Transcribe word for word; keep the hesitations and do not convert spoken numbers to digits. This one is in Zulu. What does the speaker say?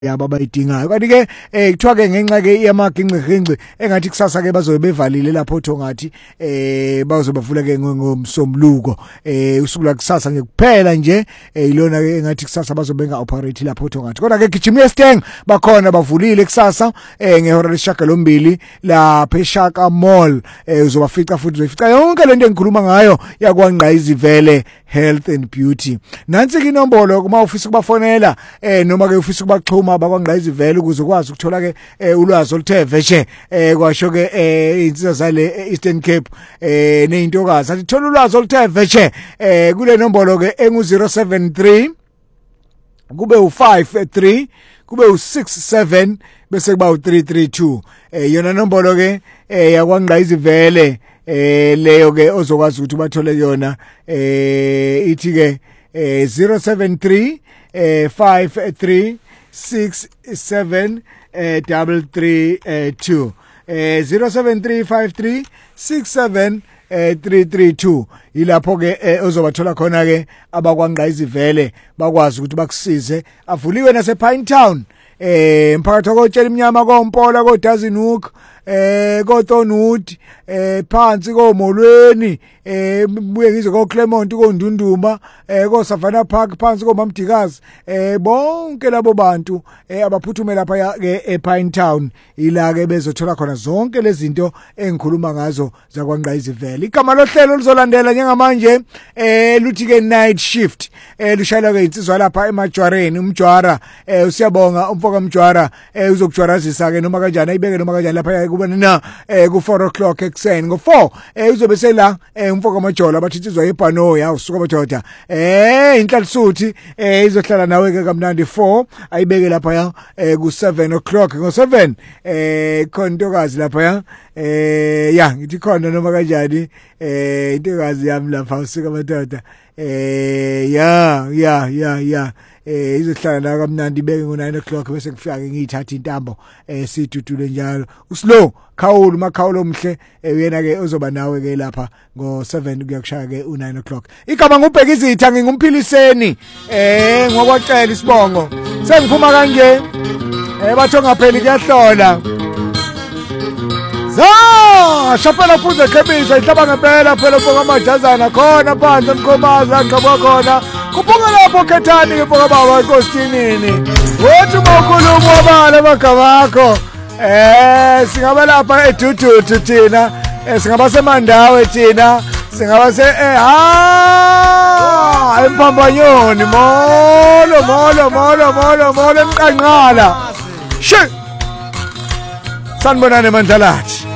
yabo abayidingayo kanti ke eh kuthiwa ke ngenxa ke yamaginqinqi engathi kusasa ke bazobe bevalile lapho otho ngathi eh bazobavula ke ngomsomluko eh usuku la kusasa nje kuphela nje ilona ke engathi kusasa bazobe nga operate lapho otho ngathi kodwa ke gijima eSteng bakhona bavulile kusasa eh ngehora lesishagalombili lapha eShaka Mall eh uzobafica futhi uzofica yonke lento engikhuluma ngayo yakwaNgqa izivele health and beauty nansi ke inombolo kuma office kubafonela eh noma ke office kubaxhuma bakwaNgqa izivele ukuze ukwazi ukuthola ke ulwazi oluthe veshe eh kwasho ke insizwa zale Eastern Cape eh neintokazi athi thola ulwazi oluthe veshe eh kule nombolo ke engu zero seven three kube u five three kube u six seven bese kuba u three three two eh yona nombolo ke yakwaNgqa izivele eh leyo ke ozokwazi ukuthi bathole yona eh ithi ke zero seven three five three six seven double three two eh zero seven three five three six seven three three two ilapho ke ozobathola khona ke abakwaNgqa izivele bakwazi ukuthi bakusize avuliwe nase Pinetown eh mphakathi okotshela iminyama kompola ko Dazinhoek eh ko Thornwood eh phansi ko Molweni eh buye ngize ko Claremont ko Ndunduma eh ko Savannah Park phansi ko Mamdikazi eh bonke labo bantu eh abaphuthumela lapha ke ePinetown ila ke bezothola khona zonke lezi zinto engikhuluma ngazo zakwaNgqa izivele igama lohlelo lizolandela njengamanje eh luthi ke night shift eh lushayela ke insizwa lapha eMajwareni umjwara eh usiyabonga umfoka mjwara eh uzokujwarazisa ke noma kanjani ayibeke noma kanjani lapha kuba na eh ku four o'clock ekseni ngo four eh uzobe sela eh umfoka majola bathi insizwa yebhano ya usuka madoda eh inhlanhluthi eh izohlala nawe ke kamnandi four ayibeke lapha ya eh ku seven o'clock ngo seven eh khontokazi lapha ya eh ya ngithi khona noma kanjani eh intokazi yami lapha usuka madoda eh ya ya ya ya eh izohlala la kamnandi ibeke ngo nine o'clock bese kufika ke ngiyithatha intambo eh sidudule njalo uslow khawulu makhawulo omhle uyena ke uzoba nawe ke lapha ngo seven kuyakushaya ke u nine o'clock igama ngubheka izitha ngingumpiliseni eh ngokwacela isibongo sengiphuma kanje eh batho ngapheli kuyahlola za shapela fuze khebisa ihlaba ngempela phela mfoka majazana khona phandle mkhomaza ngqaba khona kuphunga lapho khethani ke mfoka baba enkostinini uthi mawukhuluma obala amagama akho eh singaba lapha edududu thina singaba semandawe thina singaba se eh ha empambanyoni molo molo molo molo molo emqanqala shi sanibonane mandlalathi